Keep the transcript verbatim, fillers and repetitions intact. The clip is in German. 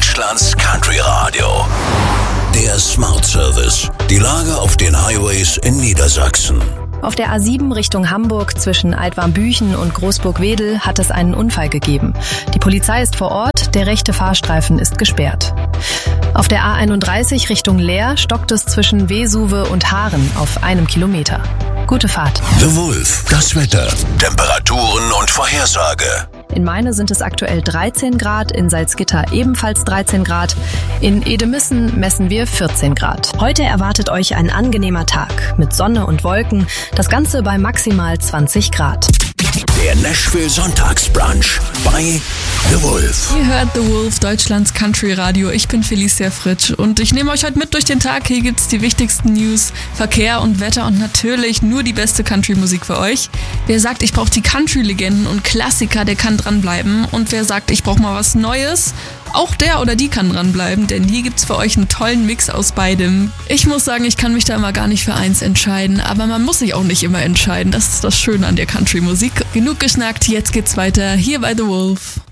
Deutschlands Country Radio. Der Smart Service. Die Lage auf den Highways in Niedersachsen. Auf der A sieben Richtung Hamburg zwischen Altwarmbüchen und Großburg-Wedel hat es einen Unfall gegeben. Die Polizei ist vor Ort, der rechte Fahrstreifen ist gesperrt. Auf der A einunddreißig Richtung Leer stockt es zwischen Vesuve und Haaren auf einem Kilometer. Gute Fahrt. The Wolf, das Wetter, Temperaturen und Vorhersage. In Meine sind es aktuell dreizehn Grad, in Salzgitter ebenfalls dreizehn Grad, in Edemissen messen wir vierzehn Grad. Heute erwartet euch ein angenehmer Tag mit Sonne und Wolken, das Ganze bei maximal zwanzig Grad. Der Nashville Sonntagsbrunch bei The Wolf. Ihr hört The Wolf, Deutschlands Country Radio. Ich bin Felicia Fritsch und ich nehme euch heute mit durch den Tag. Hier gibt's die wichtigsten News, Verkehr und Wetter und natürlich nur die beste Country-Musik für euch. Wer sagt, ich brauche die Country-Legenden und Klassiker, der kann dranbleiben. Und wer sagt, ich brauche mal was Neues, auch der oder die kann dranbleiben, denn hier gibt's für euch einen tollen Mix aus beidem. Ich muss sagen, ich kann mich da immer gar nicht für eins entscheiden, aber man muss sich auch nicht immer entscheiden. Das ist das Schöne an der Country-Musik. Genug geschnackt, jetzt geht's weiter hier bei The Wolf.